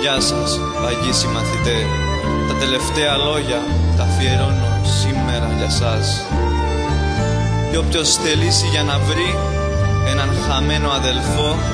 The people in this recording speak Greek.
Γεια σας, παγί συμμαθητέ. Τα τελευταία λόγια τα αφιερώνω σήμερα για σας. Και όποιος θελήσει για να βρει έναν χαμένο αδελφό,